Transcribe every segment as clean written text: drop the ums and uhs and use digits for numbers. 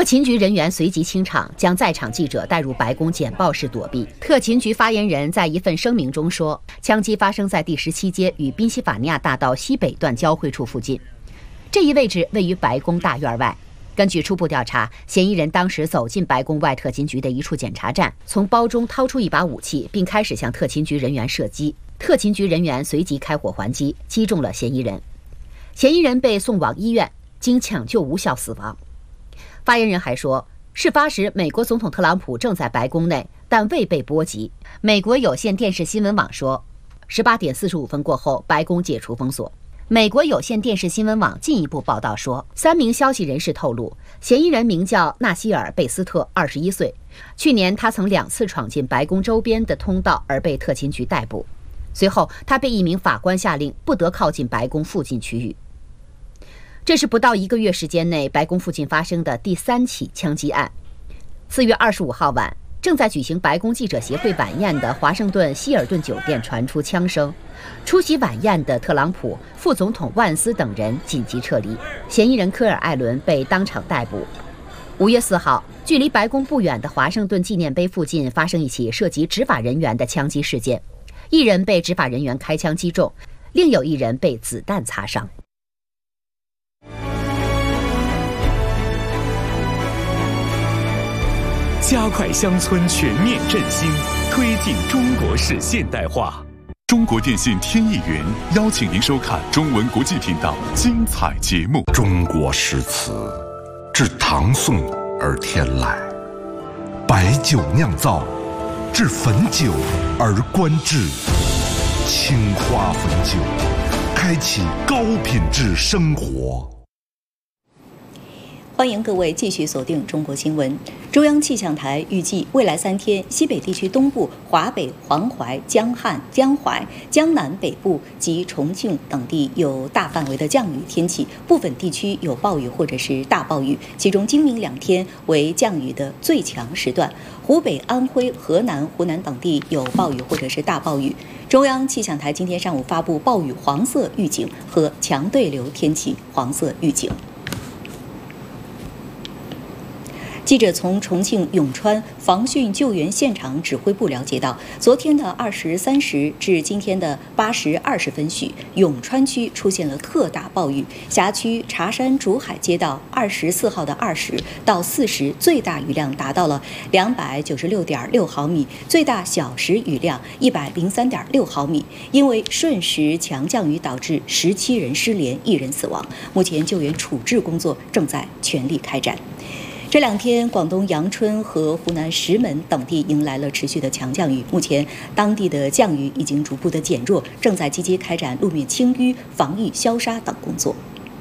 特勤局人员随即清场，将在场记者带入白宫简报室躲避。特勤局发言人在一份声明中说，枪击发生在第17街与宾夕法尼亚大道西北段交汇处附近，这一位置位于白宫大院外。根据初步调查，嫌疑人当时走进白宫外特勤局的一处检查站，从包中掏出一把武器，并开始向特勤局人员射击。特勤局人员随即开火还击，击中了嫌疑人。嫌疑人被送往医院，经抢救无效死亡。发言人还说，事发时美国总统特朗普正在白宫内，但未被波及。美国有线电视新闻网说，18点45分过后，白宫解除封锁。美国有线电视新闻网进一步报道说，3名消息人士透露，嫌疑人名叫纳西尔·贝斯特，21岁。去年他曾2次闯进白宫周边的通道而被特勤局逮捕。随后，他被一名法官下令不得靠近白宫附近区域。这是不到1个月时间内白宫附近发生的第3起枪击案。4月25号晚，正在举行白宫记者协会晚宴的华盛顿希尔顿酒店传出枪声，出席晚宴的特朗普、副总统万斯等人紧急撤离，嫌疑人科尔·艾伦被当场逮捕。5月4号，距离白宫不远的华盛顿纪念碑附近发生一起涉及执法人员的枪击事件，一人被执法人员开枪击中，另有一人被子弹擦伤。 加快乡村全面振兴，推进中国式现代化。中国电信天意云邀请您收看中文国际频道精彩节目。 中国诗词自唐宋而天来，白酒酿造，至汾酒而观致。青花汾酒，开启高品质生活。 欢迎各位继续锁定中国新闻。中央气象台预计未来3天，西北地区东部、华北、黄淮、江汉、江淮、江南北部及重庆等地有大范围的降雨天气，部分地区有暴雨或者是大暴雨，其中今明2天为降雨的最强时段。湖北、安徽、河南、湖南等地有暴雨或者是大暴雨。中央气象台今天上午发布暴雨黄色预警和强对流天气黄色预警。记者从重庆永川防汛救援现场指挥部了解到，昨天的20:30时至今天的8时20分许，永川区出现了特大暴雨，辖区茶山竹海街道24号的20到40最大雨量达到了296.6毫米，最大小时雨量103.6毫米。因为瞬时强降雨导致17人失联，1人死亡。目前救援处置工作正在全力开展。这2天，广东阳春和湖南石门等地迎来了持续的强降雨。目前，当地的降雨已经逐步的减弱，正在积极开展路面清淤、防御消沙等工作。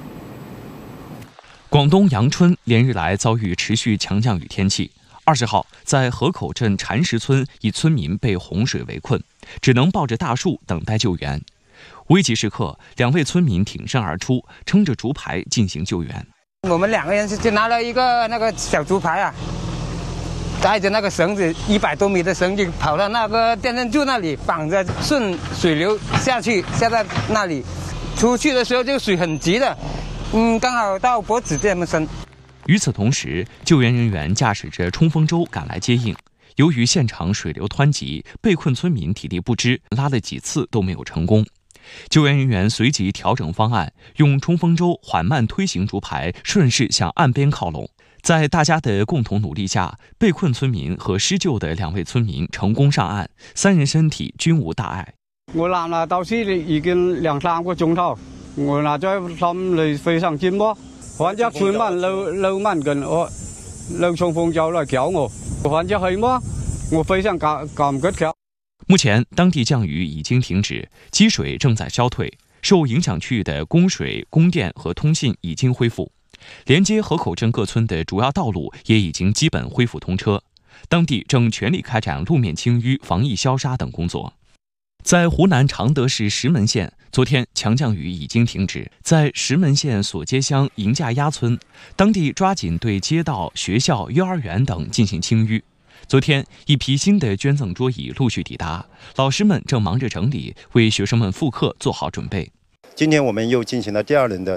广东阳春连日来遭遇持续强降雨天气。20号，在河口镇禅石村，一村民被洪水围困，只能抱着大树等待救援。危急时刻，2位村民挺身而出，撑着竹排进行救援。 我们2个人就拿了一个那个小竹排啊，带着那个绳子100多米的绳子，跑到那个电线柱那里，绑着顺水流下到那里。出去的时候这个水很急的，刚好到脖子这么深。 与此同时，救援人员驾驶着冲锋舟赶来接应。由于现场水流湍急，被困村民体力不支，拉了几次都没有成功。救援人员随即调整方案，用冲锋舟缓慢推行竹排，顺势向岸边靠拢。在大家的共同努力下，被困村民和施救的2位村民成功上岸，3人身體均無大礙。 我攬啦到時已經2-3個鐘頭，我嗱在心裏非常寂寞。患者村民留問緊我，用衝鋒舟來救我，患者係麼？我非常感激佢。 目前，当地降雨已经停止，积水正在消退，受影响区域的供水、供电和通信已经恢复，连接河口镇各村的主要道路也已经基本恢复通车。当地正全力开展路面清淤、防疫消沙等工作。在湖南常德市石门县，昨天强降雨已经停止。在石门县索街乡银架鸭村，当地抓紧对街道、学校、幼儿园等进行清淤。昨天，一批新的捐赠桌椅陆续抵达，老师们正忙着整理，为学生们复课做好准备。 今天我们又进行了第2轮的